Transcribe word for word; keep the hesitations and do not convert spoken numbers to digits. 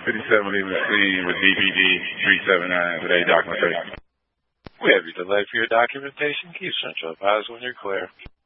fifty-seven leaving the scene with D B D three seven nine with a documentation. We have you delayed for your documentation. Keep Central advised when you're clear.